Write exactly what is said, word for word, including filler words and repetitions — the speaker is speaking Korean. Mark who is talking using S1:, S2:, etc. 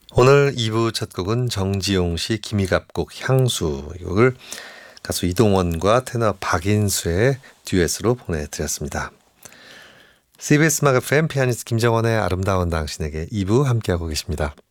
S1: 오늘 이 부 첫 곡은 정지용 씨 김희갑 곡 향수, 이 곡을 가수 이동원과 테너 박인수의 듀엣으로 보내드렸습니다. 씨비에스 음악 에프엠 피아니스트 김정원의 아름다운 당신에게 이 부 함께하고 계십니다.